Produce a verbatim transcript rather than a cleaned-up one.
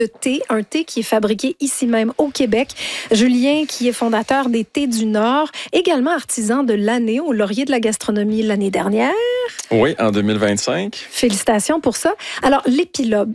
de thé, un thé qui est fabriqué ici même au Québec. Julien, qui est fondateur des Thés du Nord, également artisan de l'année au Laurier de la gastronomie l'année dernière. Oui, en deux mille vingt-cinq. Félicitations pour ça. Alors, l'épilobe,